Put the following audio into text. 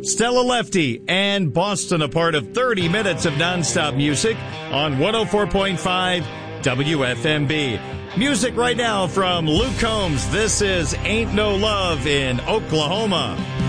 Stella Lefty and Boston, a part of 30 minutes of nonstop music on 104.5 WFMB. Music right now from Luke Combs. This is Ain't No Love in Oklahoma.